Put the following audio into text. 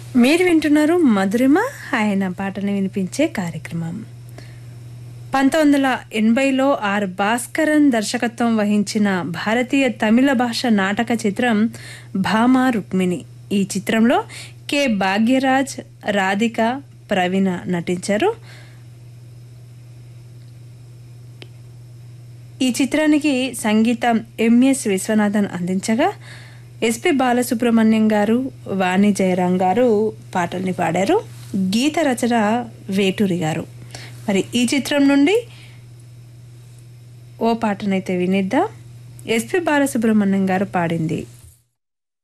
మీరు వింటున్నారు మధురిమ ఆయన పాటను వినిపించే కార్యక్రమం. 1980లో ఆర్ భాస్కరన్ దర్శకత్వం వహించిన భారతీయ తమిళ భాష నాటక చిత్రం భామా రుక్మిణి. ఈ చిత్రంలో కె భాగ్యరాజ్, రాధిక, ప్రవీణ నటించారు. ఈ చిత్రానికి సంగీతం ఎంఎస్ విశ్వనాథన్ అందించగా ఎస్పి బాలసుబ్రహ్మణ్యం గారు, వాణి జయరాం గారు పాటల్ని పాడారు. గీత రచన వేటూరి గారు. మరి ఈ చిత్రం నుండి ఓ పాటనైతే వినిద్దాం. ఎస్పి బాలసుబ్రహ్మణ్యం గారు పాడింది